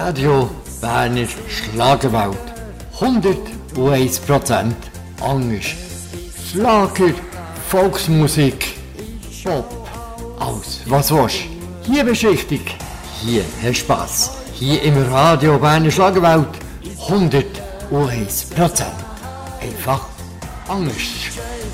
Radio Berner Schlagerwelt. 101% Englisch. Schlager, Volksmusik, Pop, alles was willst. Hier bist du richtig. Hier hast du Spass. Hier im Radio Berner Schlagerwelt. 101%. Einfach Englisch.